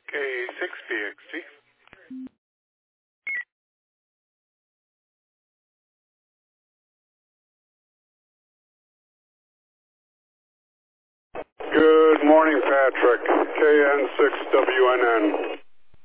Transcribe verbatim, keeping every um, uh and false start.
K six B X T. Good morning, Patrick. K N six W N N.